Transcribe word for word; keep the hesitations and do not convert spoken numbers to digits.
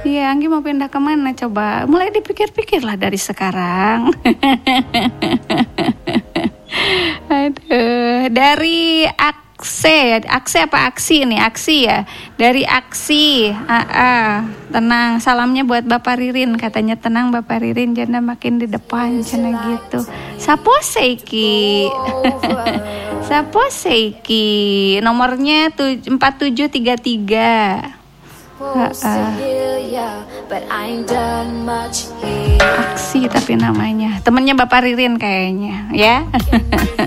Iya, Anggi mau pindah kemana coba? Mulai dipikir-pikir lah dari sekarang. Aduh, dari Akse, Akse apa Aksi nih? Aksi ya. Dari Aksi, ah, ah. Tenang, salamnya buat Bapak Ririn. Katanya tenang Bapak Ririn, janda makin di depan, cina gitu. Sapo Seiki. Sapo Seiki. Nomornya empat tujuh tiga tiga. Uh, uh. Aksi tapi namanya temennya Bapak Ririn kayaknya ya.